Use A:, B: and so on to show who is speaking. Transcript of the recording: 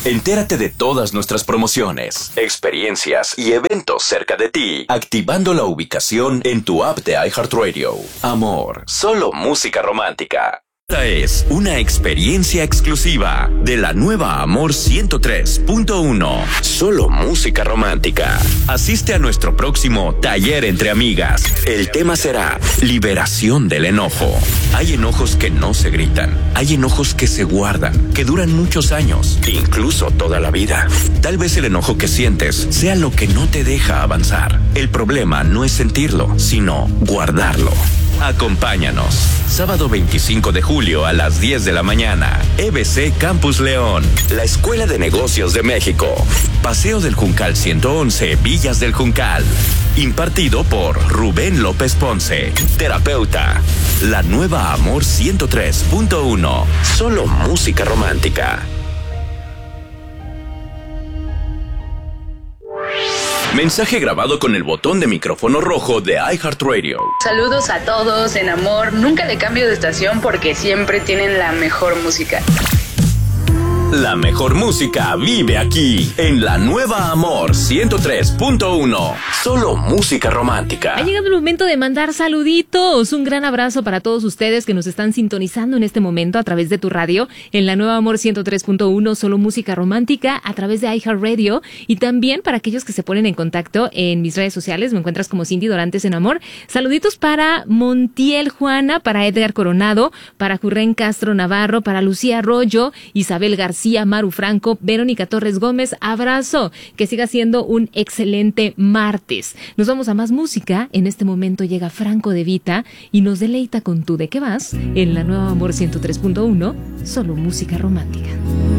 A: Entérate de todas nuestras promociones, experiencias y eventos cerca de ti, activando la ubicación en tu app de iHeartRadio. Amor, solo música romántica. Esta es una experiencia exclusiva de la nueva Amor 103.1. Solo música romántica. Asiste a nuestro próximo taller entre amigas. El tema será liberación del enojo. Hay enojos que no se gritan. Hay enojos que se guardan, que duran muchos años, incluso toda la vida. Tal vez el enojo que sientes sea lo que no te deja avanzar. El problema no es sentirlo, sino guardarlo. Acompáñanos. Sábado 25 de julio a las 10 de la mañana. EBC Campus León. La Escuela de Negocios de México. Paseo del Juncal 111, Villas del Juncal. Impartido por Rubén López Ponce, terapeuta. La nueva Amor 103.1. Solo música romántica. Mensaje grabado con el botón de micrófono rojo de iHeartRadio.
B: Saludos a todos en Amor. Nunca le cambio de estación porque siempre tienen la mejor música.
A: La mejor música vive aquí, en la nueva Amor 103.1. Solo música romántica.
C: Ha llegado el momento de mandar saluditos. Un gran abrazo para todos ustedes que nos están sintonizando en este momento a través de tu radio, en la nueva Amor 103.1, solo música romántica, a través de iHeartRadio. Y también para aquellos que se ponen en contacto en mis redes sociales, me encuentras como Cindy Dorantes en Amor. Saluditos para Montiel Juana, para Edgar Coronado, para Jurren Castro Navarro, para Lucía Arroyo, Isabel García, Maru Franco, Verónica Torres Gómez. Abrazo, que siga siendo un excelente martes. Nos vamos a más música. En este momento llega Franco De Vita y nos deleita con Tu ¿De qué vas? En la nueva Amor 103.1, solo música romántica.